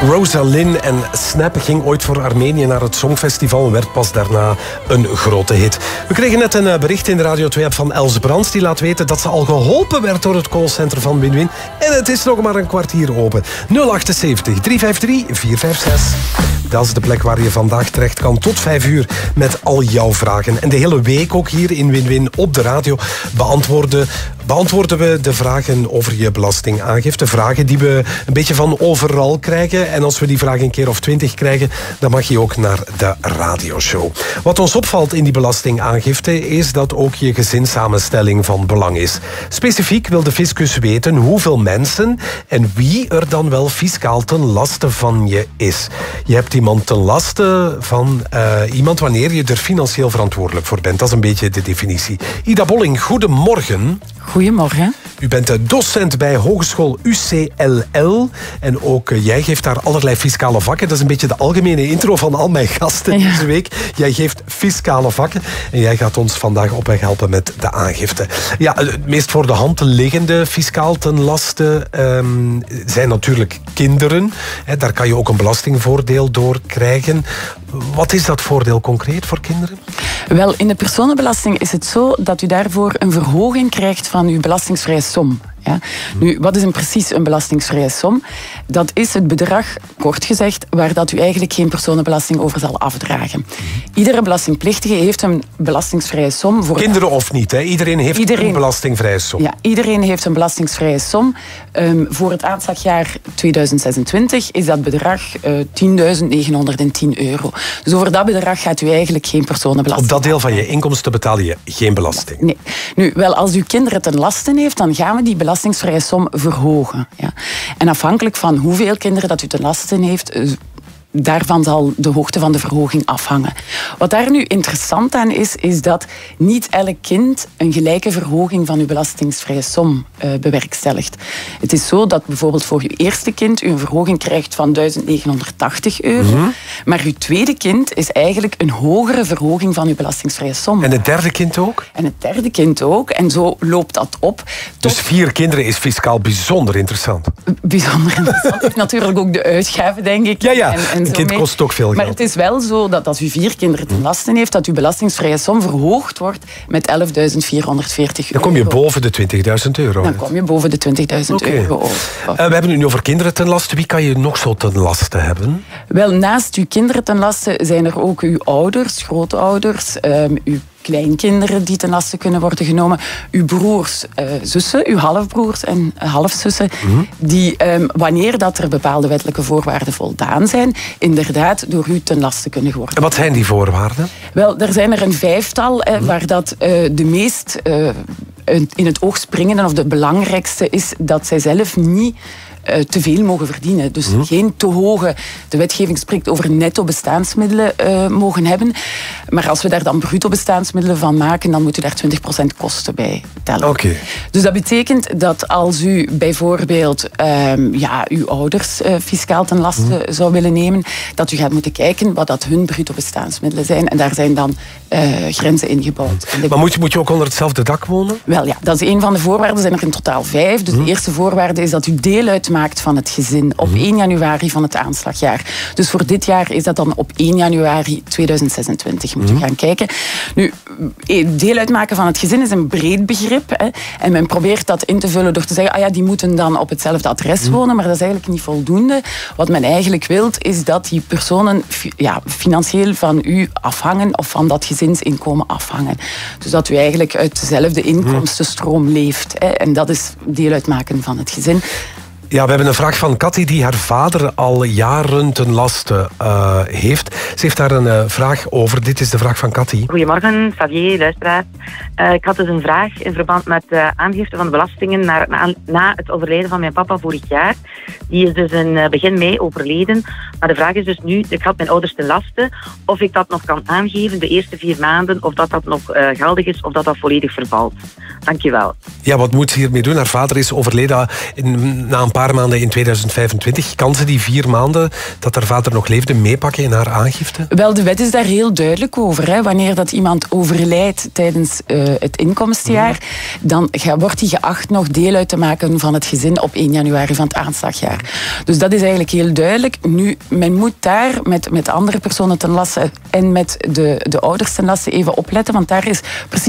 Rosalind en Snap ging ooit voor Armenië naar het Songfestival en werd pas daarna een grote hit. We kregen net een bericht in de Radio 2-app van Els Brands. Die laat weten dat ze al geholpen werd door het callcenter van Win-Win. En het is nog maar een kwartier open. 078 353 456. Dat is de plek waar je vandaag terecht kan tot 5 uur met al jouw vragen. En de hele week ook hier in Win-Win op de radio beantwoorden we de vragen over je belastingaangifte. Vragen die we een beetje van overal krijgen. En als we die vraag een keer of 20 krijgen, dan mag je ook naar de radioshow. Wat ons opvalt in die belastingaangifte is dat ook je gezinssamenstelling van belang is. Specifiek wil de fiscus weten hoeveel mensen en wie er dan wel fiscaal ten laste van je is. Je hebt iemand ten laste van iemand wanneer je er financieel verantwoordelijk voor bent. Dat is een beetje de definitie. Ida Bolling, goedemorgen. Goedemorgen. U bent docent bij Hogeschool UCLL en ook jij geeft daar allerlei fiscale vakken. Dat is een beetje de algemene intro van al mijn gasten deze week. Jij geeft fiscale vakken en jij gaat ons vandaag op weg helpen met de aangifte. Ja, het meest voor de hand liggende fiscaal ten laste zijn natuurlijk kinderen. Daar kan je ook een belastingvoordeel door krijgen. Wat is dat voordeel concreet voor kinderen? Wel, in de personenbelasting is het zo dat u daarvoor een verhoging krijgt van uw belastingsvrije som. Ja. Nu, wat is precies een belastingsvrije som? Dat is het bedrag, kort gezegd, waar dat u eigenlijk geen personenbelasting over zal afdragen. Iedere belastingplichtige heeft een belastingsvrije som. Voor kinderen of niet, hè? Iedereen heeft een belastingvrije som. Ja, iedereen heeft een belastingsvrije som. Voor het aanslagjaar 2026 is dat bedrag €10.910. Dus over dat bedrag gaat u eigenlijk geen personenbelasting. Op dat deel van je inkomsten betaal je geen belasting? Nee. Nu, wel, als uw kinderen ten laste heeft, dan gaan we die belastingsvrije som verhogen. Ja. En afhankelijk van hoeveel kinderen dat u ten laste heeft, daarvan zal de hoogte van de verhoging afhangen. Wat daar nu interessant aan is dat niet elk kind een gelijke verhoging van uw belastingsvrije som bewerkstelligt. Het is zo dat bijvoorbeeld voor uw eerste kind u een verhoging krijgt van €1.980. Maar uw tweede kind is eigenlijk een hogere verhoging van uw belastingsvrije som. En het derde kind ook? En het derde kind ook. En zo loopt dat op. Dus 4 kinderen is fiscaal bijzonder interessant. Bijzonder interessant. Heeft natuurlijk ook de uitgaven, denk ik. Ja. Een kind kost ook veel geld. Maar het is wel zo dat als u 4 kinderen ten laste heeft, dat uw belastingsvrije som verhoogd wordt met €11.440. Dan kom je boven de €20.000. Dan kom je boven de €20.000. We hebben het nu over kinderen ten laste. Wie kan je nog zo ten laste hebben? Wel, naast uw kinderen ten laste zijn er ook uw ouders, grootouders, uw kleinkinderen die ten laste kunnen worden genomen. Uw broers, zussen, uw halfbroers en halfzussen, die wanneer dat er bepaalde wettelijke voorwaarden voldaan zijn, inderdaad door u ten laste kunnen worden. En wat zijn die voorwaarden? Wel, er zijn er een 5-tal waar dat de meest in het oog springende of de belangrijkste is dat zij zelf niet te veel mogen verdienen. Dus geen te hoge, de wetgeving spreekt over netto bestaansmiddelen mogen hebben. Maar als we daar dan bruto bestaansmiddelen van maken, dan moet u daar 20% kosten bij tellen. Okay. Dus dat betekent dat als u bijvoorbeeld uw ouders fiscaal ten laste zou willen nemen, dat u gaat moeten kijken wat dat hun bruto bestaansmiddelen zijn. En daar zijn dan grenzen ingebouwd. Maar moet je ook onder hetzelfde dak wonen? Wel ja, dat is een van de voorwaarden. Er zijn er in totaal 5. Dus de eerste voorwaarde is dat u deel uitmaakt van het gezin op 1 januari van het aanslagjaar. Dus voor dit jaar is dat dan op 1 januari 2026. Moet u gaan kijken. Nu, deel uitmaken van het gezin is een breed begrip. Hè, en men probeert dat in te vullen door te zeggen, die moeten dan op hetzelfde adres wonen, maar dat is eigenlijk niet voldoende. Wat men eigenlijk wil, is dat die personen financieel van u afhangen of van dat gezinsinkomen afhangen. Dus dat u eigenlijk uit dezelfde inkomstenstroom leeft. Hè, en dat is deel uitmaken van het gezin. Ja, we hebben een vraag van Cathy die haar vader al jaren ten laste heeft. Ze heeft daar een vraag over. Dit is de vraag van Cathy. Goedemorgen, Xavier, luisteraar. Ik had dus een vraag in verband met de aangifte van de belastingen na het overlijden van mijn papa vorig jaar. Die is dus in begin mei overleden. Maar de vraag is dus nu, ik had mijn ouders ten laste, of ik dat nog kan aangeven de eerste 4 maanden, of dat nog geldig is, of dat volledig vervalt. Dankjewel. Ja, wat moet ze hiermee doen? Haar vader is overleden na een paar paar maanden in 2025. Kan ze die 4 maanden dat haar vader nog leefde meepakken in haar aangifte? Wel, de wet is daar heel duidelijk over. Hè. Wanneer dat iemand overlijdt tijdens het inkomstenjaar, dan wordt hij geacht nog deel uit te maken van het gezin op 1 januari van het aanslagjaar. Dus dat is eigenlijk heel duidelijk. Nu, men moet daar met andere personen ten laste en met de ouders ten laste even opletten, want daar is precies